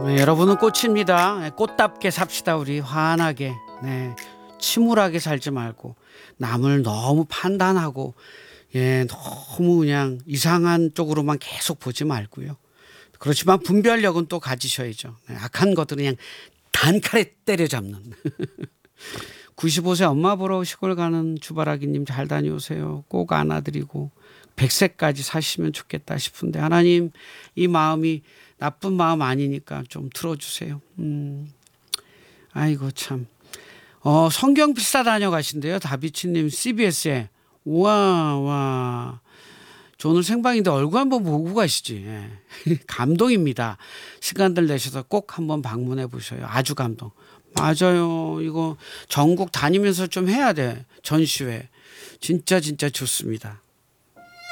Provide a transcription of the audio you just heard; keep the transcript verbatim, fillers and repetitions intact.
네, 여러분은 꽃입니다. 네, 꽃답게 삽시다. 우리 환하게, 네, 침울하게 살지 말고 남을 너무 판단하고, 예, 너무 그냥 이상한 쪽으로만 계속 보지 말고요. 그렇지만 분별력은 또 가지셔야죠. 네, 악한 것들은 그냥 단칼에 때려잡는. 구십오 세 엄마 보러 시골 가는 주바라기님 잘 다녀오세요. 꼭 안아드리고 백 세까지 사시면 좋겠다 싶은데 하나님 이 마음이 나쁜 마음 아니니까 좀 들어주세요. 음, 아이고 참. 어, 성경 필사 다녀가신대요. 다비치님 씨비에스에. 우와 와. 저 오늘 생방인데 얼굴 한번 보고 가시지. 예. 감동입니다. 시간들 내셔서 꼭 한번 방문해 보셔요. 아주 감동. 맞아요. 이거 전국 다니면서 좀 해야 돼. 전시회. 진짜 진짜 좋습니다.